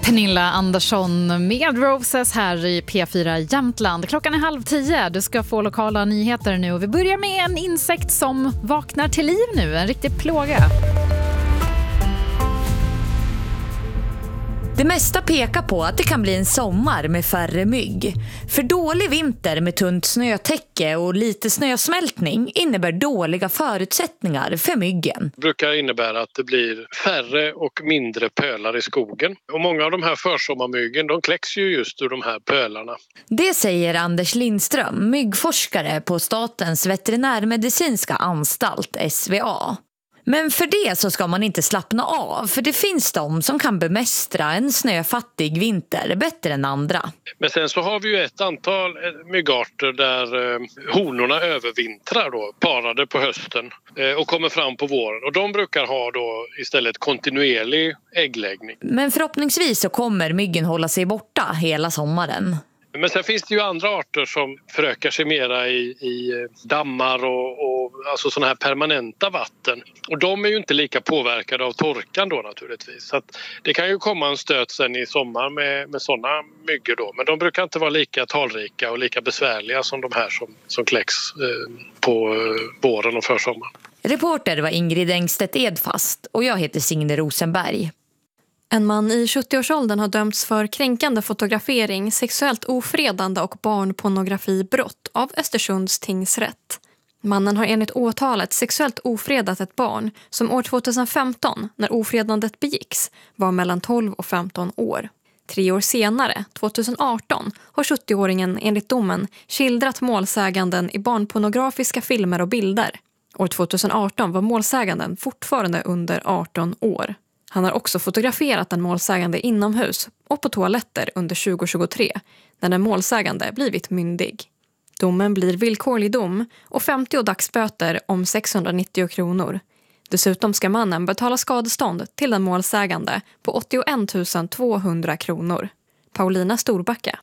Pernilla Andersson med Roses här i P4 Jämtland. Klockan är 9:30. Du ska få lokala nyheter nu. Och vi börjar med en insekt som vaknar till liv nu. En riktig plåga. Det mesta pekar på att det kan bli en sommar med färre mygg. För dålig vinter med tunt snötäcke och lite snösmältning innebär dåliga förutsättningar för myggen. Det brukar innebära att det blir färre och mindre pölar i skogen. Och många av de här försommarmyggen, de kläcks ju just ur de här pölarna. Det säger Anders Lindström, myggforskare på Statens veterinärmedicinska anstalt, SVA. Men för det så ska man inte slappna av, för det finns de som kan bemästra en snöfattig vinter bättre än andra. Men sen så har vi ju ett antal myggarter där honorna övervintrar då, parade på hösten och kommer fram på våren. Och de brukar ha då istället kontinuerlig äggläggning. Men förhoppningsvis så kommer myggen hålla sig borta hela sommaren. Men sen finns det ju andra arter som förökar sig mera i dammar och alltså sådana här permanenta vatten. Och de är ju inte lika påverkade av torkan då naturligtvis. Så att det kan ju komma en stöt sen i sommar med sådana myggor då. Men de brukar inte vara lika talrika och lika besvärliga som de här som kläcks på våren och försommaren. Reporter var Ingrid Engstedt Edfast och jag heter Signe Rosenberg. En man i 70-årsåldern har dömts för kränkande fotografering, sexuellt ofredande och barnpornografibrott av Östersunds tingsrätt. Mannen har enligt åtalet sexuellt ofredat ett barn som år 2015, när ofredandet begicks, var mellan 12 och 15 år. 3 år senare, 2018, har 70-åringen enligt domen skildrat målsäganden i barnpornografiska filmer och bilder. År 2018 var målsäganden fortfarande under 18 år. Han har också fotograferat den målsägande inomhus och på toaletter under 2023 när den målsägande blivit myndig. Domen blir villkorlig dom och 50 dagsböter om 690 kronor. Dessutom ska mannen betala skadestånd till den målsägande på 81 200 kronor. Paulina Storbacka.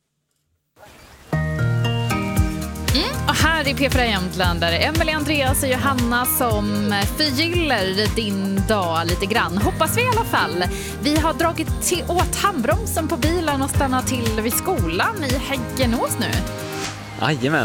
Och här i P4 Jämtland är det Emelie, Andreas och Johanna som förgyller din dag lite grann. Hoppas vi i alla fall. Vi har dragit åt handbromsen på bilen och stannat till vid skolan i Häggenås nu. Jajamän.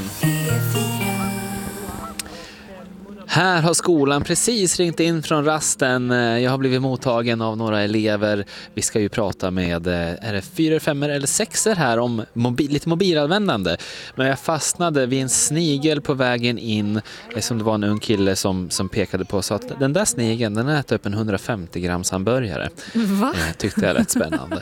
Här har skolan precis ringt in från rasten. Jag har blivit mottagen av några elever. Vi ska ju prata med, är det 4, 5 eller 6 här om lite mobilanvändande. Men jag fastnade vid en snigel på vägen in som det var en ung kille som pekade på och sa att den där snigeln, den äter upp en 150 grams hamburgare. Va? Tyckte jag rätt spännande.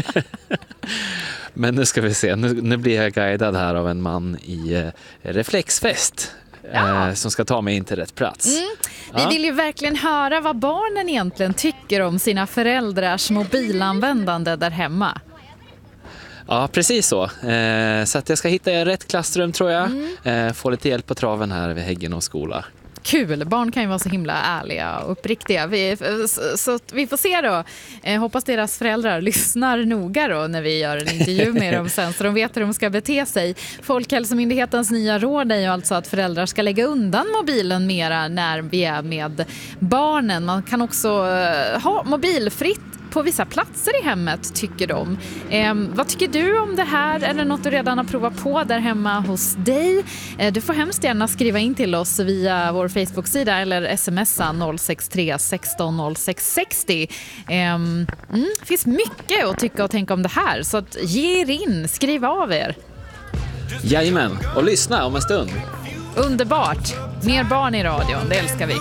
Men nu ska vi se, nu blir jag guidad här av en man i reflexfest. Som ska ta mig in till rätt plats. Vi vill ju verkligen höra vad barnen egentligen tycker om sina föräldrars mobilanvändande där hemma. Ja, precis så. Så att jag ska hitta rätt klassrum tror jag. Få lite hjälp på traven här vid Häggenås skola. Kul, barn kan ju vara så himla ärliga och uppriktiga. Så vi får se då. Hoppas deras föräldrar lyssnar noga då när vi gör en intervju med dem sen, så de vet hur de ska bete sig. Folkhälsomyndighetens nya råd är ju alltså att föräldrar ska lägga undan mobilen mera när vi är med barnen. Man kan också ha mobilfritt på vissa platser i hemmet, tycker de. Vad tycker du om det här? Är det något du redan har provat på där hemma hos dig? Du får hemskt gärna skriva in till oss via vår Facebook-sida eller smsa 063 16 06 60. Det finns mycket att tycka och tänka om det här, så att ge er in, skriv av er. Jajamän, och lyssna om en stund. Underbart! Mer barn i radion, det älskar vi.